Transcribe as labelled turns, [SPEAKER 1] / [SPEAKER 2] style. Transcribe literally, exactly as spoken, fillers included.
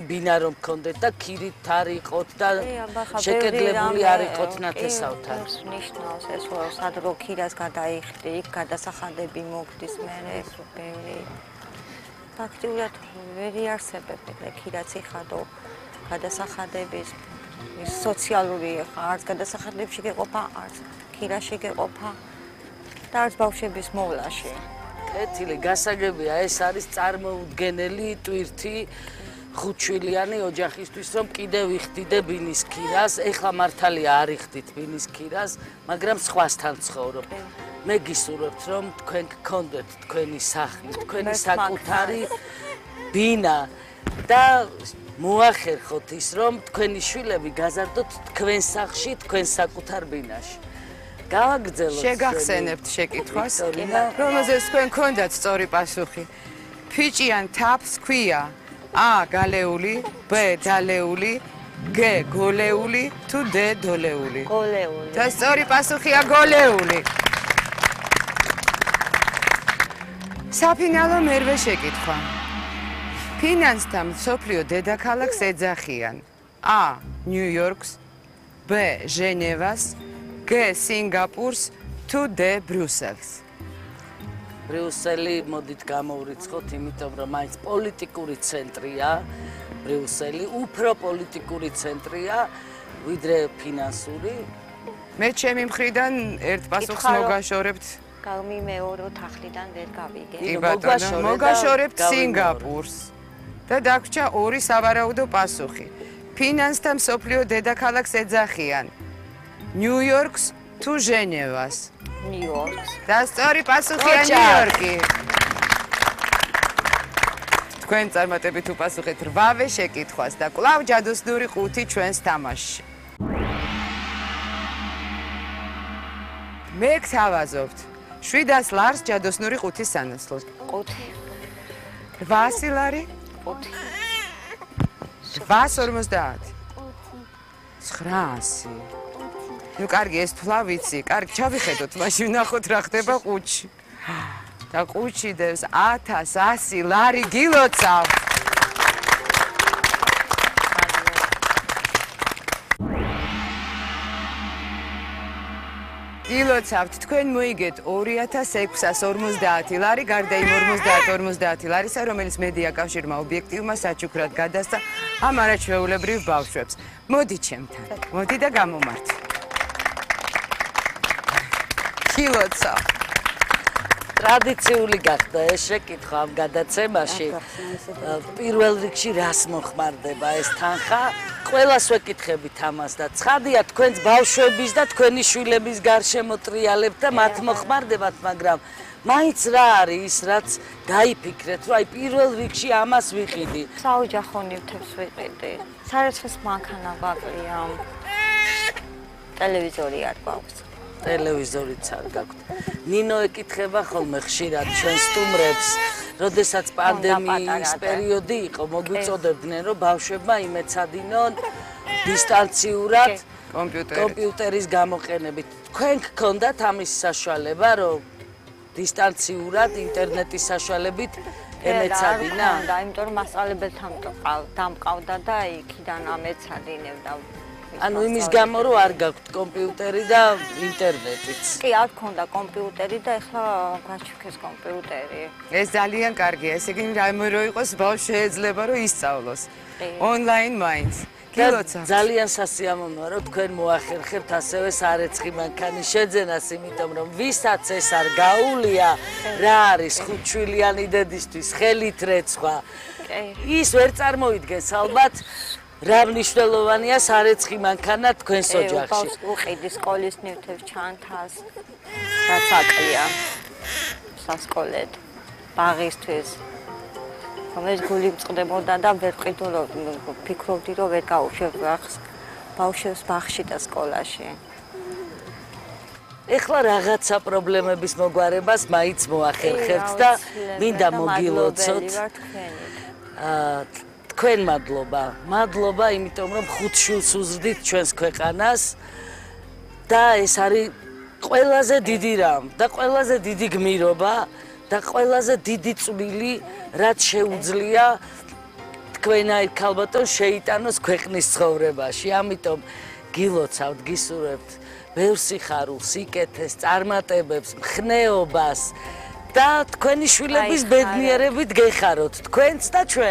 [SPEAKER 1] ბინა რომ გქონდეთ და ქირით არ იყოთ და შეკედლებული არ იყოთ ნათესავთან.
[SPEAKER 2] ნიშნავს ეს რომ სად რო ქირას გადაიხდი, იქ გადასახადები მოგდის მერე ეს ბევრი. ფაქტიურად ვერ იარსებებდი ქირაც იხადო გადასახადების სოციალური ხა არც გადასახადებში გეყოფა, არც ქირაში გეყოფა და არც ბავშვების მოვლაში.
[SPEAKER 1] კეთილი, გასაგებია, ეს არის წარმოუდგენელი ტვირთი ხუთშვილიანი ოჯახისთვის, რომ კიდევ იხდიდე ბინის ქირას, ეხლა მართალია არ იხდით ბინის ქირას, მაგრამ სხვასთან ცხოვრობ. მე გისურვებთ, რომ თქვენ გქონდეთ თქვენი სახლი, თქვენი საკუთარი ბინა და მოახერხოთ ის, რომ თქვენი შვილები გაზარდოთ თქვენ სახლში, თქვენ საკუთარ ბინაში. გავაგრძელოთ.
[SPEAKER 3] შეგახსენებთ შეკითხვას, რომელზეც თქვენ გქონდათ სწორი პასუხი. ფიჭიან თაფს ქვია A გალეული, B დალეული, G გოლეული თუ D დოლეული?
[SPEAKER 2] გოლეული.
[SPEAKER 3] და სწორი პასუხია გოლეული. საფინალო მერვე შეკითხვა. ფინანსთა მსოფლიო დედაქალაქს ეძახიან A ნიუ-იორკს, B ჟენევას, G სინგაპურს თუ D ბრიუსელს?
[SPEAKER 1] ბრიუსელი მოდით გამოვრიცხოთ, იმიტომ რომ მაინც პოლიტიკური ცენტრია, ბრიუსელი უფრო პოლიტიკური ცენტრია, ვიდრე ფინანსური.
[SPEAKER 3] მე ჩემი მხრიდან ერთ პასუხს მოგაშორებთ.
[SPEAKER 2] გამიმეოროთ ახლიდან ვერ გავიგე.
[SPEAKER 3] კი ბატონო, მოგაშორებთ სინგაპურს. და დაგვრჩა ორი სავარაუდო პასუხი. ფინანსთა მსოფლიო დედაქალაქს ეძახიან ნიუ-იორკს თუ ჟენევას?
[SPEAKER 2] ნიუ-იორკს.
[SPEAKER 3] და სწორი პასუხია ნიუ-იორკი. თქვენ წარმატებით უპასუხეთ რვავე შეკითხვას და კვლავ ჯადოსნური ყუთი ჩვენს თამაშში. მე გთავაზობთ შვიდას ლარს ჯადოსნური ყუთის სანაცვლოდ.
[SPEAKER 2] ყუთი.
[SPEAKER 3] რვასი ლარი?
[SPEAKER 2] ყუთი.
[SPEAKER 3] რვას ორმოცდაათი. ცხრაასი. ნუ კარგი, ეს თვლა ვიცი. კარგი, ჩავიხედოთ, მაშინ ვნახოთ რა ხდება ყუთში. და ყუთში დევს ათას ასი ლარი გილოცავ. გილოცავთ, თქვენ მოიგეთ ორი ათას ექვსას ორმოცდაათი ლარი, გარდა იმ ორმოცდაათი ორმოცდაათი ლარისა, რომელიც მედია კავშირმა ობიექტივმა საჩუქრად გადასცა ამ არაჩვეულებრივ ბავშვებს. მოდი ჩემთან, მოდი და გამომართვი. გილოცავ.
[SPEAKER 1] ტრადიციული გახდა ეს შეკითხვა ამ გადაცემაში. პირველ რიგში რას მოხმარდება ეს თანხა? ყველას ვეკითხებით ამას და ცხადია თქვენს ბავშვების და თქვენი შვილების გარშემო ტრიალებთ და მათ მოხმარდებათ, მაგრამ მაინც რა არის ის, რაც გაიფიქრეთ, რომ აი პირველ რიგში ამას ვიყიდი.
[SPEAKER 2] საოჯახო ნივთებს ვიყიდი. სარაცხის მანქანა ვაკლია. ტელევიზორი არ გვაქვს.
[SPEAKER 1] ტელევიზორიც არ გაქვთ. ნინო ეკითხება ხოლმე ხშირად ჩვენ სტუმრებს, როდესაც პანდემიის პერიოდი იყო, მოგვიწოდებდნენ, რომ ბავშვებმა იმეცადინონ დისტანციურად კომპიუტერის გამოყენებით. თქვენ გქონდათ ამის საშუალება, რომ დისტანციურად ინტერნეტის საშუალებით ემეცადინა?
[SPEAKER 2] და იმიტომ რომ მასწავლებელთან დამყავდა და იქიდან ამეცადინებდა.
[SPEAKER 1] ანუ იმის გამო რომ არ გაქვთ კომპიუტერი და ინტერნეტიც.
[SPEAKER 2] კი, არ გქონდა კომპიუტერი და ეხლა გაჩვიქეს კომპიუტერი.
[SPEAKER 3] ეს ძალიან კარგია, ესე იგი რაიმე რო იყოს ბავშვი შეიძლება რომ ისწავლოს. ონლაინ მაინც. გილოცავთ.
[SPEAKER 1] ძალიან სასიამოვნოა რომ თქვენ მოახერხებთ ასევე სარეცხი მანქანის შეძენას, იმიტომ რომ ვისაც ეს არ გაუვლია, რა არის ხუთშვილიანი დედისთვის ხელით რეცხვა. ის ვერ წარმოიდგენს ალბათ რა მნიშვნელოვანია სარეცხი მანქანა თქვენს ოჯახში.
[SPEAKER 2] უყიდი სკოლის ნივთებს, ჩანთას, რაც აკლია სასკოლედ, ბაღისთვის. რომელიც გული მწყდებოდა და ვერ ვყიდო, ფიქრობდი, რომ ვერ გავუშვებ ბავშვებს ბაღში და სკოლაში.
[SPEAKER 1] ეხლა რაღაცა პრობლემების მოგვარებას მაინც მოახერხებთ და მინდა მოგილოცოთ. თქვენ მადლობა. მადლობა, იმიტომ რომ ხუთ შვილს უზრდით ჩვენს ქვეყანას და ეს არის ყველაზე დიდი რამ და ყველაზე დიდი გმირობა და ყველაზე დიდი წვლილი, რაც შეუძლია თქვენაირ ქალბატონს შეიტანოს ქვეყნის ცხოვრებაში. ამიტომ გილოცავთ, გისურვებთ ბევრ სიხარულს, სიკეთეს, წარმატებებს, მხნეობას და თქვენი შვილების ბედნიერებით გეხაროთ თქვენც და ჩვენ.